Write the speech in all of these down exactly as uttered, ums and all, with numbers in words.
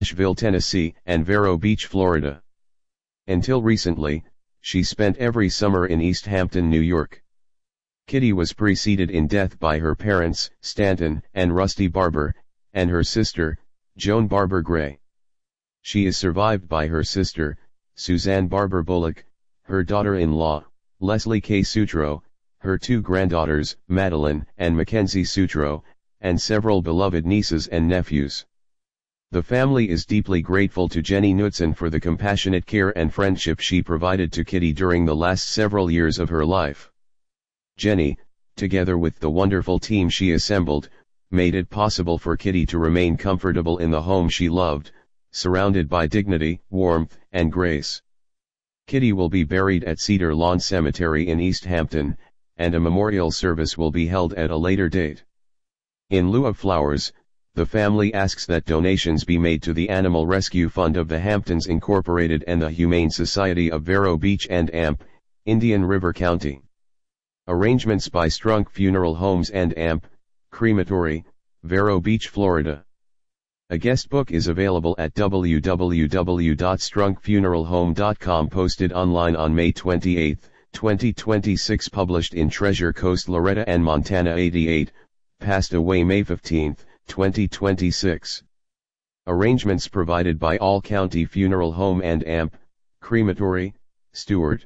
Nashville, Tennessee, and Vero Beach, Florida. Until recently, she spent every summer in East Hampton, New York. Kitty was preceded in death by her parents, Stanton and Rusty Barber, and her sister, Joan Barber Gray. She is survived by her sister, Suzanne Barber Bullock, her daughter-in-law, Leslie K. Sutro, her two granddaughters, Madeline and Mackenzie Sutro, and several beloved nieces and nephews. The family is deeply grateful to Jenny Knudsen for the compassionate care and friendship she provided to Kitty during the last several years of her life. Jenny, together with the wonderful team she assembled, made it possible for Kitty to remain comfortable in the home she loved, surrounded by dignity, warmth, and grace. Kitty will be buried at Cedar Lawn Cemetery in East Hampton, and a memorial service will be held at a later date. In lieu of flowers, the family asks that donations be made to the Animal Rescue Fund of the Hamptons Incorporated and the Humane Society of Vero Beach and A M P, Indian River County. Arrangements by Strunk Funeral Homes and A M P, Crematory, Vero Beach, Florida. A guest book is available at w w w dot strunk funeral home dot com, posted online on May twenty-eighth, twenty twenty-six, published in Treasure Coast, Loretta and Montana eighty-eight, passed away May fifteenth, twenty twenty-six. Arrangements provided by All County Funeral Home and A M P, Crematory, Stewart.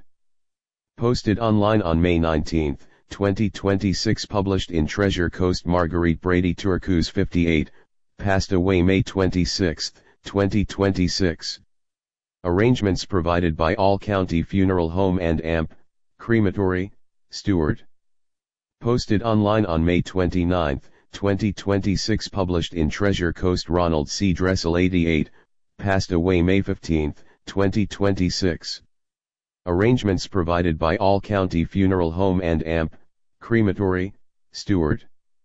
Posted online on May nineteenth, twenty twenty-six, published in Treasure Coast. Marguerite Brady Turcos fifty-eight, passed away May twenty-sixth, twenty twenty-six. Arrangements provided by All County Funeral Home and A M P, Crematory, Stewart. Posted online on May twenty-ninth, twenty twenty-six, published in Treasure Coast. Ronald C. Dressel eighty-eight, passed away May fifteenth, twenty twenty-six. Arrangements provided by All County Funeral Home and A M P, Crematory, Stewart.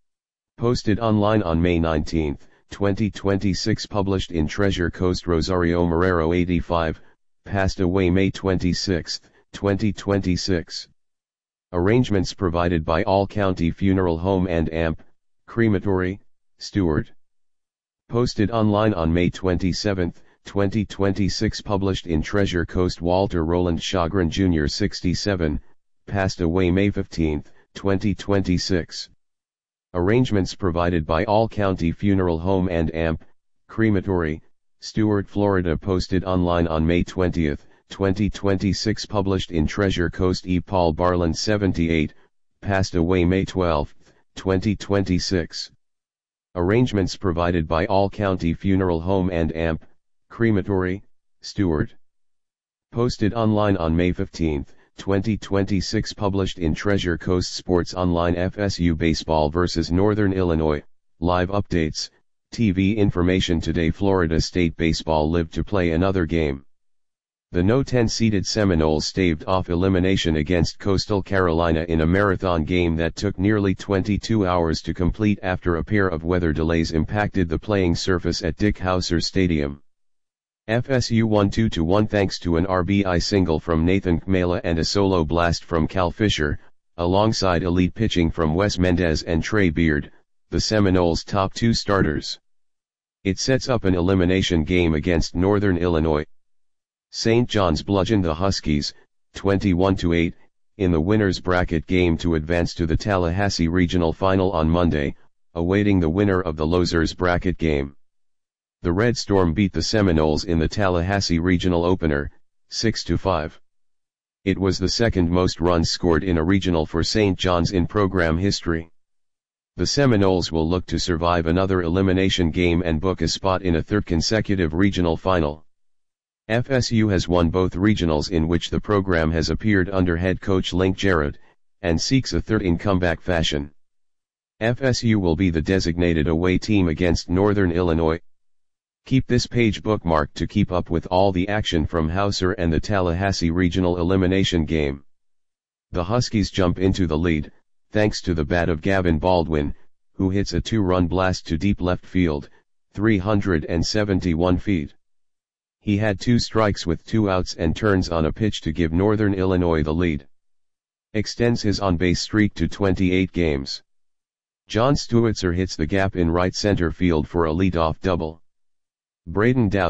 Posted online on May nineteenth, twenty twenty-six, published in Treasure Coast. Rosario Marrero eighty-five, passed away May twenty-sixth, twenty twenty-six. Arrangements provided by All County Funeral Home and A M P, Crematory, Stewart. Posted online on May twenty-seventh, twenty twenty-six, published in Treasure Coast. Walter Roland Chagrin Junior sixty-seven, passed away May fifteenth, twenty twenty-six. Arrangements provided by All County Funeral Home and A M P, Crematory, Stewart, Florida. Posted online on May twentieth, twenty twenty-six, published in Treasure Coast. E. Paul Barland seventy-eight, passed away May twelfth, twenty twenty-six. Arrangements provided by All County Funeral Home and A M P, Crematory, Stewart. Posted online on May fifteenth, twenty twenty-six, published in Treasure Coast. Sports Online. F S U Baseball versus Northern Illinois, live updates, T V information today. Florida State Baseball lived to play another game. The no ten-seeded Seminoles staved off elimination against Coastal Carolina in a marathon game that took nearly twenty-two hours to complete after a pair of weather delays impacted the playing surface at Dick Howser Stadium. F S U won two to one thanks to an R B I single from Nathan Kmela and a solo blast from Cal Fisher, alongside elite pitching from Wes Mendez and Trey Beard, the Seminoles' top two starters. It sets up an elimination game against Northern Illinois. Saint John's bludgeoned the Huskies, twenty-one to eight, in the winner's bracket game to advance to the Tallahassee Regional Final on Monday, awaiting the winner of the losers bracket game. The Red Storm beat the Seminoles in the Tallahassee Regional Opener, six to five. It was the second most runs scored in a regional for Saint John's in program history. The Seminoles will look to survive another elimination game and book a spot in a third consecutive regional final. F S U has won both regionals in which the program has appeared under head coach Link Jarrett, and seeks a third in comeback fashion. F S U will be the designated away team against Northern Illinois. Keep this page bookmarked to keep up with all the action from Howser and the Tallahassee Regional Elimination Game. The Huskies jump into the lead, thanks to the bat of Gavin Baldwin, who hits a two-run blast to deep left field, three hundred seventy-one feet. He had two strikes with two outs and turns on a pitch to give Northern Illinois the lead. Extends his on-base streak to twenty-eight games. John Stewitzer hits the gap in right center field for a leadoff double. Braden Dow